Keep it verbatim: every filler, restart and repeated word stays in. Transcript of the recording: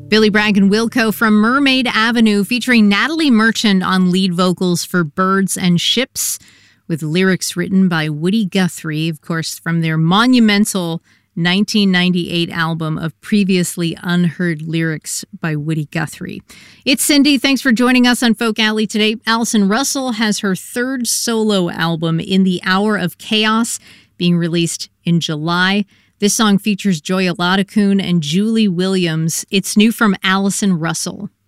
Billy Bragg and Wilco from Mermaid Avenue, featuring Natalie Merchant on lead vocals for Birds and Ships, with lyrics written by Woody Guthrie, of course, from their monumental nineteen ninety-eight album of previously unheard lyrics by Woody Guthrie. It's Cindy. Thanks for joining us on Folk Alley today. Allison Russell has her third solo album, In the Hour of Chaos, being released in July. This song features Joy Oladokun and Julie Williams. It's new from Allison Russell.